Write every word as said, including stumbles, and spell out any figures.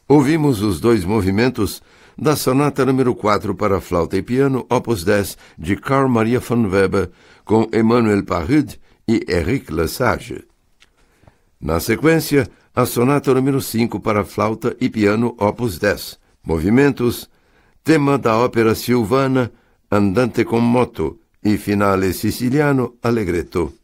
Ouvimos os dois movimentos da sonata número quatro para flauta e piano, opus dez, de Carl Maria von Weber, com Emmanuel Parud e Éric Lesage. Na sequência, a sonata número cinco para flauta e piano, opus dez, movimentos, tema da ópera Silvana, Andante con moto e finale siciliano, allegretto.